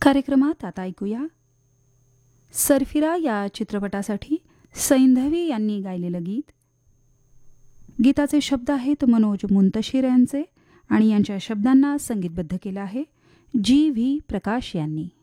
कार्यक्रमात आता ऐकूया सरफिरा या चित्रपटासाठी सैंधवी यांनी गायलेलं गीत. गीताचे शब्द आहेत मनोज मुंतशीर यांचे आणि यांच्या शब्दांना संगीतबद्ध केलं आहे जी व्ही प्रकाश यांनी.